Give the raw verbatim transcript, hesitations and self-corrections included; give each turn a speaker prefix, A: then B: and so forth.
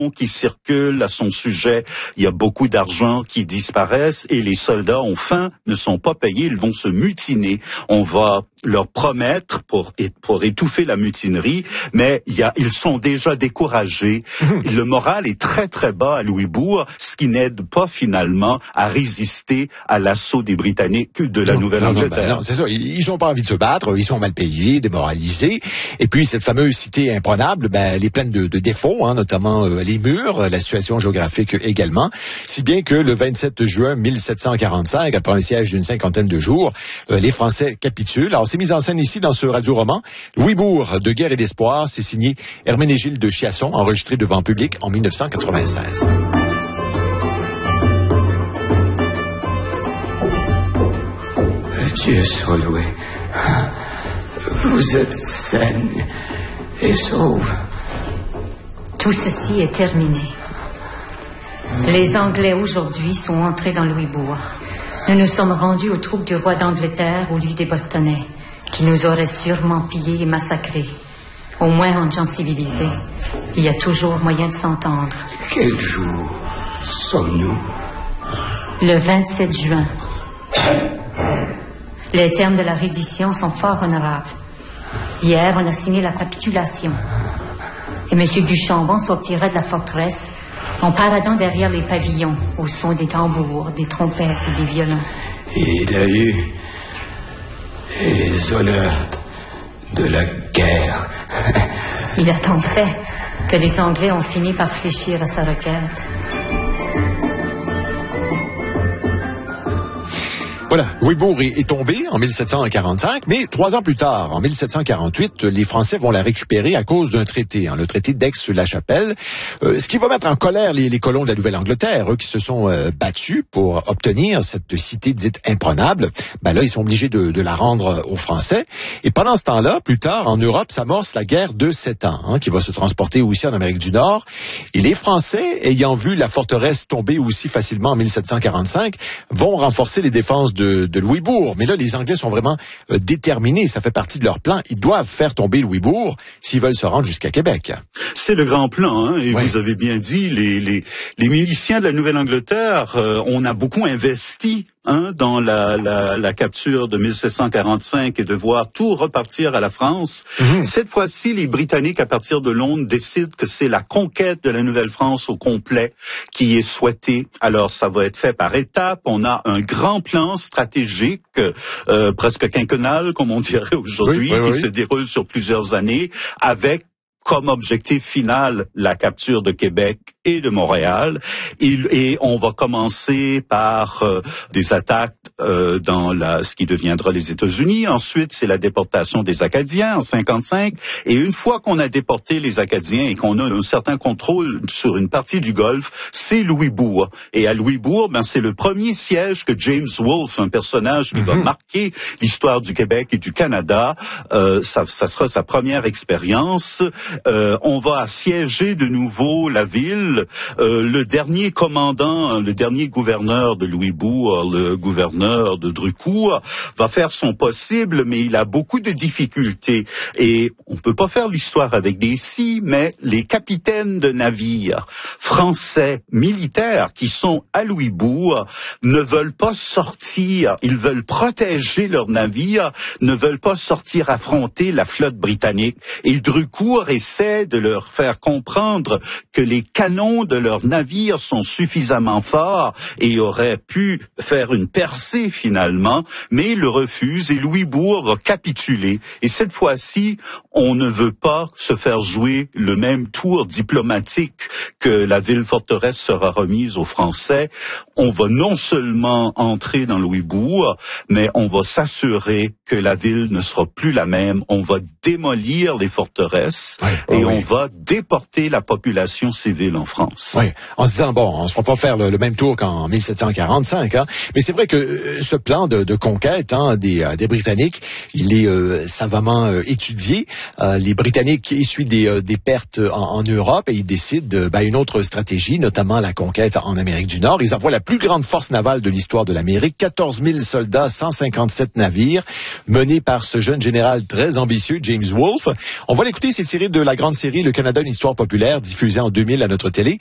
A: qui circulent à son sujet. Il y a beaucoup d'argent qui disparaissent et les soldats ont faim, ne sont pas payés, ils vont se mutiner. On va leur promettre pour, pour étouffer la mutinerie, mais il y a, ils sont déjà découragés. Le moral est très très bas à Louisbourg, ce qui n'aide pas finalement à résister à l'assaut des Britanniques de la Nouvelle-Angleterre.
B: Non, non, c'est ça, ils n'ont pas envie de se battre, ils sont mal payés, démoralisés. Et puis cette fameuse cité imprenable, ben, elle est pleine de, de défauts, hein, notamment euh, les murs, la situation géographique également, si bien que le vingt-sept juin mille sept cent quarante-cinq, après un siège d'une cinquantaine de jours, euh, les Français capitulent. Alors c'est mis en scène ici dans ce radio-roman. Louisbourg, de guerre et d'espoir, c'est signé Herménégilde de Chiasson, enregistré devant public en mille neuf cent quatre-vingt-seize.
C: Dieu soit loué. Vous êtes saine et sauve.
D: Tout ceci est terminé. Les Anglais aujourd'hui sont entrés dans Louisbourg. Nous nous sommes rendus aux troupes du roi d'Angleterre, au lieu des Bostonnais, qui nous auraient sûrement pillés et massacrés. Au moins en gens civilisés, il y a toujours moyen de s'entendre.
C: Quel jour sommes-nous?
D: Le vingt-sept juin. Les termes de la reddition sont fort honorables. Hier, on a signé la capitulation. Et M. Duchambon sortira de la forteresse en paradant derrière les pavillons, au son des tambours, des trompettes et des violons.
C: Il a eu les honneurs de la guerre.
D: Il a tant fait que les Anglais ont fini par fléchir à sa requête.
B: Voilà, Louisbourg est, est tombé en mille sept cent quarante-cinq, mais trois ans plus tard, en mille sept cent quarante-huit, les Français vont la récupérer à cause d'un traité, hein, le traité d'Aix-la-Chapelle, euh, ce qui va mettre en colère les, les colons de la Nouvelle-Angleterre, eux qui se sont euh, battus pour obtenir cette cité dite imprenable. Ben là, ils sont obligés de, de la rendre aux Français. Et pendant ce temps-là, plus tard, en Europe, s'amorce la guerre de Sept Ans, hein, qui va se transporter aussi en Amérique du Nord. Et les Français, ayant vu la forteresse tomber aussi facilement en mille sept cent quarante-cinq, vont renforcer les défenses de De, de Louisbourg. Mais là, les Anglais sont vraiment euh, déterminés. Ça fait partie de leur plan. Ils doivent faire tomber Louisbourg s'ils veulent se rendre jusqu'à Québec.
A: C'est le grand plan, hein, et
B: oui.
A: Vous avez bien dit, les, les, les miliciens de la Nouvelle-Angleterre, euh, on a beaucoup investi Hein, dans la, la, la capture de mille sept cent quarante-cinq et de voir tout repartir à la France. Mmh. Cette fois-ci, les Britanniques, à partir de Londres, décident que c'est la conquête de la Nouvelle-France au complet qui est souhaitée. Alors, ça va être fait par étapes. On a un grand plan stratégique, euh, presque quinquennal, comme on dirait aujourd'hui, oui, oui, qui oui. se déroule sur plusieurs années, avec comme objectif final la capture de Québec et de Montréal. Et, et on va commencer par euh, des attaques euh, dans la, ce qui deviendra les États-Unis. Ensuite, c'est la déportation des Acadiens en cinquante-cinq. Et une fois qu'on a déporté les Acadiens et qu'on a un certain contrôle sur une partie du Golfe, c'est Louisbourg. Et à Louisbourg, ben, c'est le premier siège que James Wolfe, un personnage qui mm-hmm. va marquer l'histoire du Québec et du Canada, euh, ça, ça sera sa première expérience. Euh, on va assiéger de nouveau la ville. Euh, le dernier commandant, le dernier gouverneur de Louisbourg, le gouverneur de Drucourt, va faire son possible, mais il a beaucoup de difficultés. Et on peut pas faire l'histoire avec des si, mais les capitaines de navires français militaires qui sont à Louisbourg ne veulent pas sortir. Ils veulent protéger leurs navires, ne veulent pas sortir affronter la flotte britannique. Et Drucourt essaie de leur faire comprendre que les canons de leurs navires sont suffisamment forts et auraient pu faire une percée finalement, mais ils le refusent et Louisbourg va capituler. Et cette fois-ci, on ne veut pas se faire jouer le même tour diplomatique que la ville forteresse sera remise aux Français. On va non seulement entrer dans Louisbourg, mais on va s'assurer que la ville ne sera plus la même. On va démolir les forteresses oui, et oui. on va déporter la population civile en France.
B: Oui, en se disant, bon, on ne se fera pas faire le, le même tour qu'en mille sept cent quarante-cinq, hein. Mais c'est vrai que ce plan de, de conquête hein, des, euh, des Britanniques, il est euh, savamment euh, étudié. Euh, les Britanniques essuient des, euh, des pertes en, en Europe et ils décident euh, ben, une autre stratégie, notamment la conquête en Amérique du Nord. Ils envoient la plus grande force navale de l'histoire de l'Amérique, quatorze mille soldats, cent cinquante-sept navires, menés par ce jeune général très ambitieux, James Wolfe. On va l'écouter, c'est tiré de la grande série Le Canada, une histoire populaire, diffusée en deux mille à notre télé.